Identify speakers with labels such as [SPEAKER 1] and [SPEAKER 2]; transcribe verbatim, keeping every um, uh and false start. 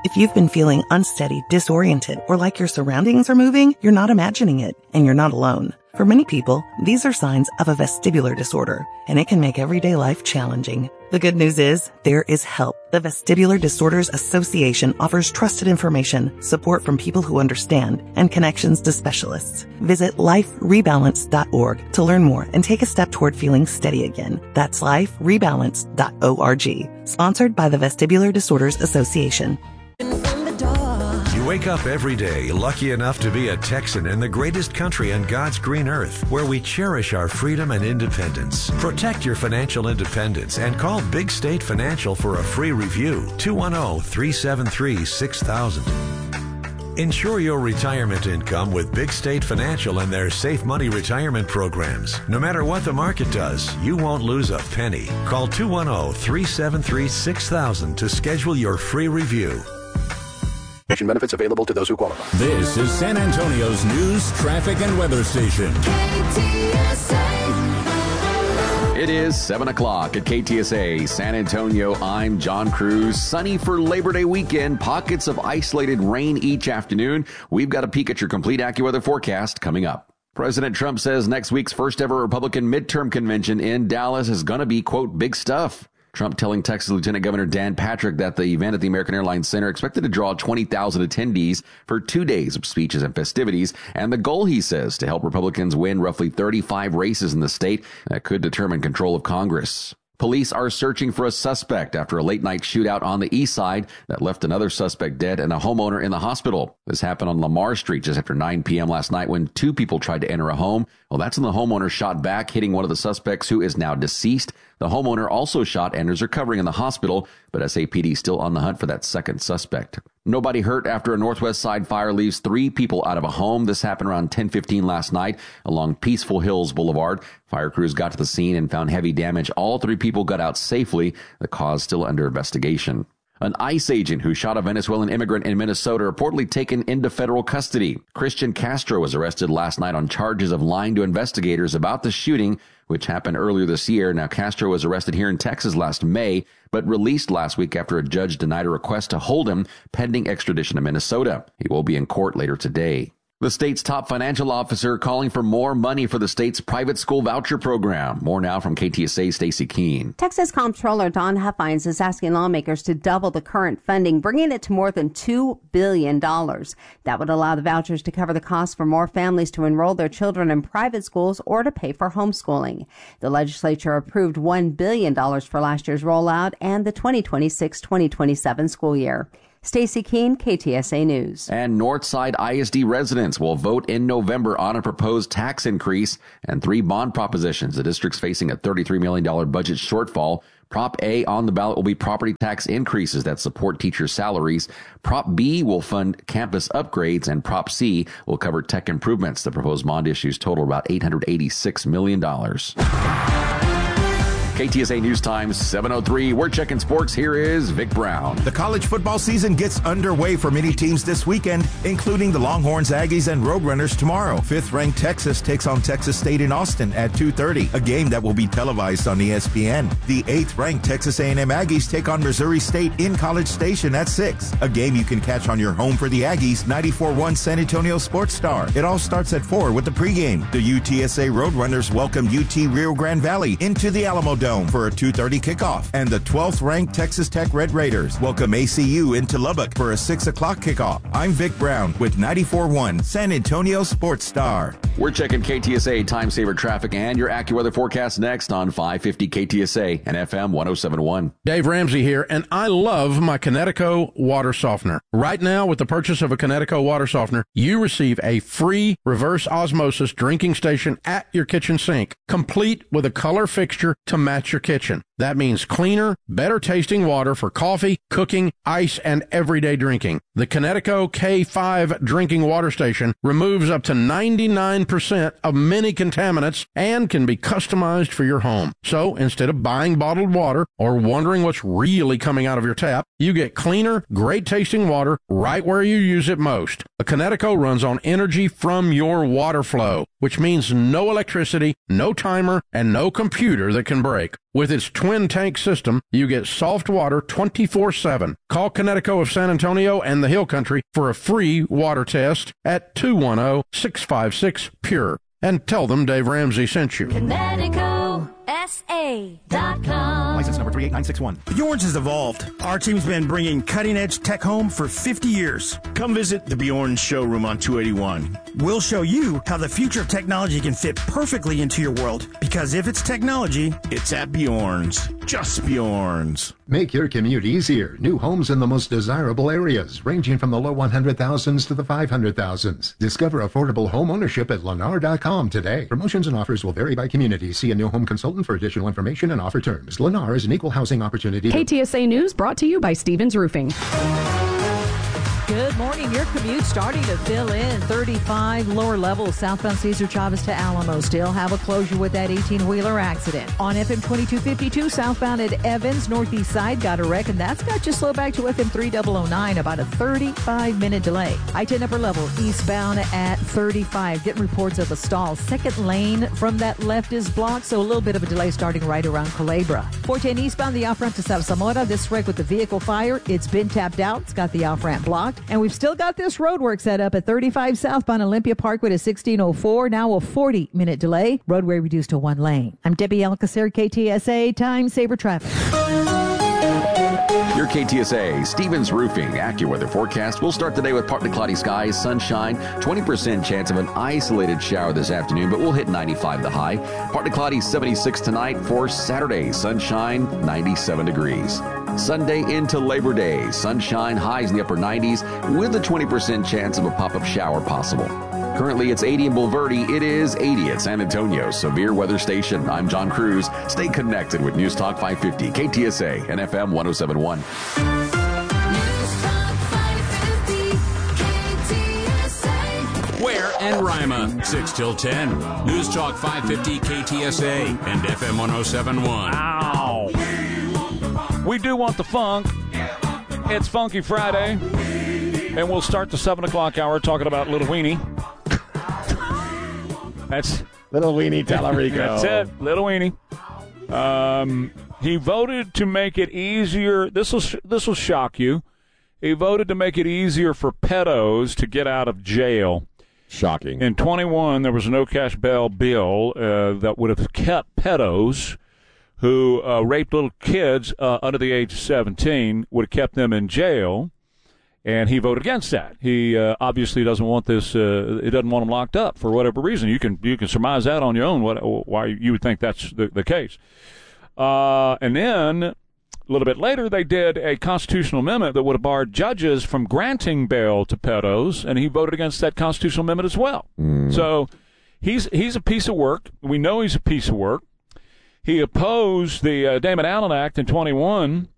[SPEAKER 1] If you've been feeling unsteady, disoriented, or like your surroundings are moving, you're not imagining it, and you're not alone. For many people, these are signs of a vestibular disorder, and it can make everyday life challenging. The good news is, there is help. The Vestibular Disorders Association offers trusted information, support from people who understand, and connections to specialists. Visit life rebalance dot org to learn more and take a step toward feeling steady again. That's life rebalance dot org. Sponsored by the Vestibular Disorders Association.
[SPEAKER 2] You wake up every day lucky enough to be a Texan in the greatest country on God's green earth, where we cherish our freedom and independence. Protect your financial independence and call Big State Financial for a free review. two one zero, three seven three, six thousand. Ensure your retirement income with Big State Financial and their Safe Money retirement programs. No matter what the market does, you won't lose a penny. Call two one zero, three seven three, six thousand to schedule your free review.
[SPEAKER 3] Benefits available to those who qualify.
[SPEAKER 4] This is San Antonio's news, traffic, and weather station.
[SPEAKER 5] K T S A.
[SPEAKER 6] It is seven o'clock at K T S A San Antonio. I'm John Cruz. Sunny for Labor Day weekend. Pockets of isolated rain each afternoon. We've got a peek at your complete AccuWeather forecast coming up. President Trump says next week's first ever Republican midterm convention in Dallas is going to be, quote, big stuff. Trump telling Texas Lieutenant Governor Dan Patrick that the event at the American Airlines Center expected to draw twenty thousand attendees for two days of speeches and festivities. And the goal, he says, to help Republicans win roughly thirty-five races in the state that could determine control of Congress. Police are searching for a suspect after a late-night shootout on the east side that left another suspect dead and a homeowner in the hospital. This happened on Lamar Street just after nine p.m. last night when two people tried to enter a home. Well, that's when the homeowner shot back, hitting one of the suspects who is now deceased. The homeowner also shot and is recovering in the hospital, but S A P D still on the hunt for that second suspect. Nobody hurt after a Northwest Side fire leaves three people out of a home. This happened around ten fifteen last night along Peaceful Hills Boulevard. Fire crews got to the scene and found heavy damage. All three people got out safely. The cause still under investigation. An ICE agent who shot a Venezuelan immigrant in Minnesota reportedly taken into federal custody. Christian Castro was arrested last night on charges of lying to investigators about the shooting, which happened earlier this year. Now, Castro was arrested here in Texas last May, but released last week after a judge denied a request to hold him pending extradition to Minnesota. He will be in court later today. The state's top financial officer calling for more money for the state's private school voucher program. More now from K T S A's Stacey Keene.
[SPEAKER 7] Texas Comptroller Don Huffines is asking lawmakers to double the current funding, bringing it to more than two billion dollars. That would allow the vouchers to cover the cost for more families to enroll their children in private schools or to pay for homeschooling. The legislature approved one billion dollars for last year's rollout and the twenty twenty-six twenty twenty-seven school year. Stacey Keene, K T S A News.
[SPEAKER 6] And Northside I S D residents will vote in November on a proposed tax increase and three bond propositions. The district's facing a thirty-three million dollars budget shortfall. Prop A on the ballot will be property tax increases that support teacher salaries. Prop B will fund campus upgrades, and Prop C will cover tech improvements. The proposed bond issues total about eight hundred eighty-six million dollars. K T S A News Time, seven oh three. We're checking sports. Here is Vic Brown.
[SPEAKER 8] The college football season gets underway for many teams this weekend, including the Longhorns, Aggies, and Roadrunners tomorrow. Fifth-ranked Texas takes on Texas State in Austin at two thirty, a game that will be televised on E S P N. The eighth-ranked Texas A and M Aggies take on Missouri State in College Station at six, a game you can catch on your home for the Aggies, ninety-four point one San Antonio Sports Star. It all starts at four with the pregame. The U T S A Roadrunners welcome U T Rio Grande Valley into the Alamo Dome for a two thirty kickoff. And the twelfth-ranked Texas Tech Red Raiders welcome A C U into Lubbock for a six o'clock kickoff. I'm Vic Brown with ninety-four point one San Antonio Sports Star.
[SPEAKER 6] We're checking K T S A time saver traffic and your AccuWeather forecast next on five fifty K T S A and F M one oh seven point one.
[SPEAKER 9] Dave Ramsey here, and I love my Connecticut water softener. Right now, with the purchase of a Connecticut water softener, you receive a free reverse osmosis drinking station at your kitchen sink, complete with a color fixture to match your kitchen. That means cleaner, better tasting water for coffee, cooking, ice, and everyday drinking. The Connecticut K five drinking water station removes up to ninety-nine percent of many contaminants and can be customized for your home. So instead of buying bottled water or wondering what's really coming out of your tap, you get cleaner, great tasting water right where you use it most. A Connecticut runs on energy from your water flow, which means no electricity, no timer, and no computer that can break. With its twin tank system, you get soft water twenty-four seven. Call Connecticut of San Antonio and the Hill Country for a free water test at two one zero, six five six, P U R E. And tell them Dave Ramsey sent you.
[SPEAKER 5] Connecticut S A dot com.
[SPEAKER 8] License number three eight nine six one.
[SPEAKER 10] Bjorn's has evolved. Our team's been bringing cutting-edge tech home for fifty years. Come visit the Bjorn showroom on two eighty-one. We'll show you how the future of technology can fit perfectly into your world. Because if it's technology, it's at Bjorn's. Just Bjorn's.
[SPEAKER 11] Make your commute easier. New homes in the most desirable areas, ranging from the low one hundred thousands to the five hundred thousands. Discover affordable home ownership at Lennar dot com today. Promotions and offers will vary by community. See a new home consultant for additional information and offer terms. Lennar is an equal housing opportunity.
[SPEAKER 12] K T S A News brought to you by Stevens Roofing.
[SPEAKER 13] Good morning. Your commute starting to fill in. thirty-five lower levels southbound Cesar Chavez to Alamo. Still have a closure with that eighteen-wheeler accident. On F M twenty-two fifty-two southbound at Evans, northeast side, got a wreck, and that's got you slow back to F M three thousand nine, about a thirty-five minute delay. I ten upper level eastbound at thirty-five. Getting reports of a stall. Second lane from that left is blocked, so a little bit of a delay starting right around Culebra. four ten eastbound, the off-ramp to South Zamora. This wreck with the vehicle fire. It's been tapped out. It's got the off-ramp blocked. And we've still got this road work set up at thirty-five southbound Olympia Parkway to sixteen oh four. Now a forty minute delay. Roadway reduced to one lane. I'm Debbie Alcacer, K T S A Time Saver Traffic.
[SPEAKER 6] Your K T S A Stevens Roofing AccuWeather forecast. We'll start the day with partly cloudy skies, sunshine, twenty percent chance of an isolated shower this afternoon, but we'll hit ninety-five the high. Partly cloudy, seventy-six tonight. For Saturday, sunshine, ninety-seven degrees. Sunday into Labor Day, sunshine, highs in the upper nineties with a twenty percent chance of a pop-up shower possible. Currently, it's eighty in Bulverde. It is eighty at San Antonio Severe Weather Station. I'm John Cruz. Stay connected with News Talk five fifty, K T S A, and F M one oh seven point one.
[SPEAKER 4] Ware and Rima, six till ten. News Talk five fifty, K T S A, and F M one oh seven point one.
[SPEAKER 14] Ow! We do want the funk. It's Funky Friday, and we'll start the seven o'clock hour talking about Little Weenie. That's
[SPEAKER 15] Little Weenie Tallarico.
[SPEAKER 14] That's it, Little Weenie. Um, he voted to make it easier. This will this will shock you. He voted to make it easier for pedos to get out of jail.
[SPEAKER 15] Shocking.
[SPEAKER 14] In twenty-one, there was a no-cash bail bill uh, that would have kept pedos who uh, raped little kids uh, under the age of seventeen, would have kept them in jail, and he voted against that. He uh, obviously doesn't want this. Uh, he doesn't want them locked up for whatever reason. You can you can surmise that on your own. What why you would think that's the, the case. Uh, and then a little bit later, they did a constitutional amendment that would have barred judges from granting bail to pedos, and he voted against that constitutional amendment as well.
[SPEAKER 15] Mm.
[SPEAKER 14] So he's he's a piece of work. We know he's a piece of work. He opposed the uh, Damon Allen Act in twenty-one